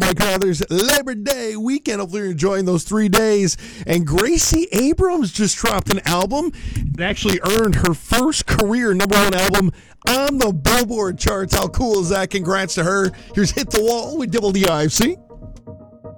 my Crowthers Labor Day weekend. Hopefully you're enjoying those 3 days. And Gracie Abrams just dropped an album that actually earned her first career #1 album on the Billboard charts. How cool is that? Congrats to her. Here's Hit the Wall with Double DIFC.